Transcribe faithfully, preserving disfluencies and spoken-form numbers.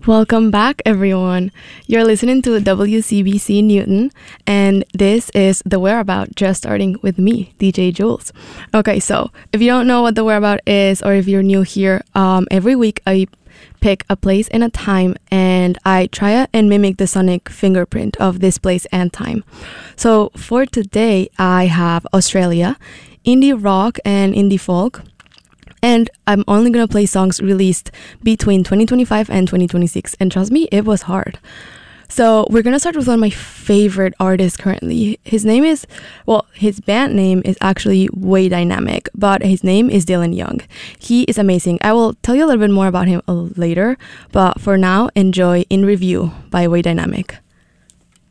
Welcome back, everyone. You're listening to W C B C Newton, and this is The Whereabout, just starting with me, D J Jules. Okay, so if you don't know what The Whereabout is, or if you're new here, um, every week I pick a place and a time, and I try and mimic the sonic fingerprint of this place and time. So for today, I have Australia, indie rock and indie folk. And I'm only going to play songs released between twenty twenty-five and twenty twenty-six. And trust me, it was hard. So we're going to start with one of my favorite artists currently. His name is, well, his band name is actually Way Dynamic, but his name is Dylan Young. He is amazing. I will tell you a little bit more about him later, but for now, enjoy In Review by Way Dynamic.